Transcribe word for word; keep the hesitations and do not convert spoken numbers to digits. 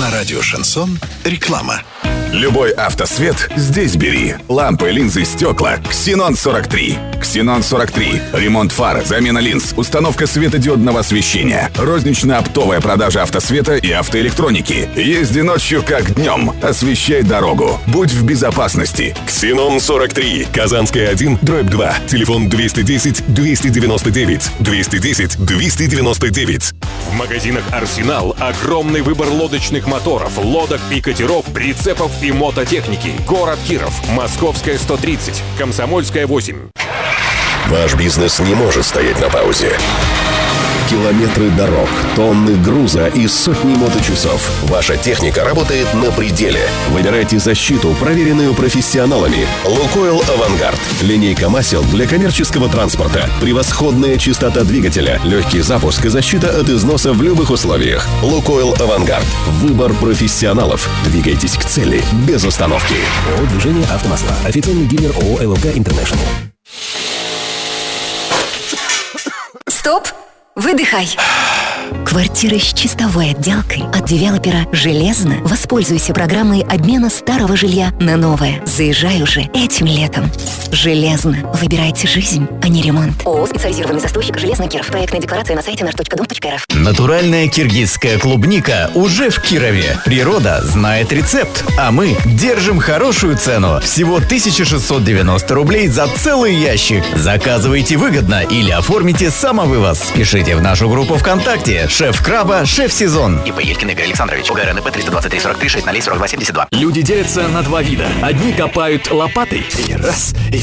На радио «Шансон» реклама. Любой автосвет здесь бери. Лампы, линзы, стекла. Ксенон сорок три. Ксенон сорок три. Ремонт фар, замена линз, установка светодиодного освещения. Рознично-оптовая продажа автосвета и автоэлектроники. Езди ночью как днем. Освещай дорогу. Будь в безопасности. Ксенон сорок три. Казанская один, дробь два. Телефон двести десять двести девяносто девять. двести десять двести девяносто девять. В магазинах «Арсенал» огромный выбор лодочных моторов, лодок и катеров, прицепов и мототехники. Город Киров. Московская сто тридцать. Комсомольская восемь. Ваш бизнес не может стоять на паузе. Километры дорог, тонны груза и сотни моточасов. Ваша техника работает на пределе. Выбирайте защиту, проверенную профессионалами. «Лукойл Авангард». Линейка масел для коммерческого транспорта. Превосходная чистота двигателя, легкий запуск и защита от износа в любых условиях. «Лукойл Авангард». Выбор профессионалов. Двигайтесь к цели без остановки. ООО «Движение автомасла». Официальный дилер ООО «эл эл ка Интернешнл». Стоп! Выдыхай. Квартира с чистовой отделкой от девелопера «Железно». Воспользуйся программой обмена старого жилья на новое. Заезжай уже этим летом. «Железно». Выбирайте жизнь, а не ремонт. ООО «Специализированный застройщик Железный Киров». Проектная декларация на сайте наш точка дом точка эр эф. Натуральная киргизская клубника уже в Кирове. Природа знает рецепт, а мы держим хорошую цену. Всего тысяча шестьсот девяносто рублей за целый ящик. Заказывайте выгодно или оформите самовывоз. Пишите в нашу группу ВКонтакте «Шеф Краба, шеф-сезон». ИП Елькин Игорь Александрович. УГР эн э пэ триста двадцать три сорок три шесть ноль сорок два семьдесят два. Люди делятся на два вида. Одни копают лопатой. И раз, и